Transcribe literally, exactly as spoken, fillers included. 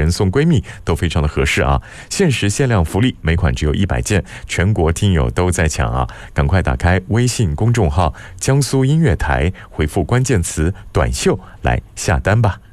人送闺蜜都非常的合适啊！限时限量福利，每款只有一百件，全国听友都在抢啊！赶快打开微信公众号江苏音乐台，回复关键词短袖来下单吧。